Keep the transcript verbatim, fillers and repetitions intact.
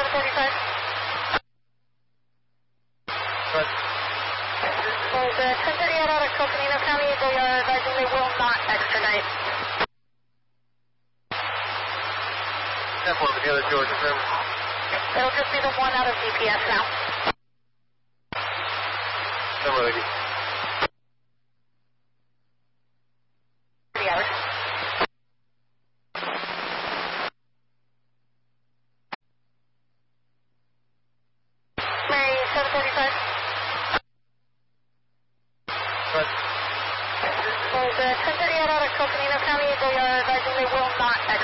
seven thirty-five. But, So the ten thirty-eight out of Coconino County, they are advising they will not extradite. ten four, the other Georgia firm. It'll just be the one out of D P S now. Number lady. Three hours. Mary, seven thirty-five. But, So the ten thirty-eight out of Coconino County, they are advising they will not extradite.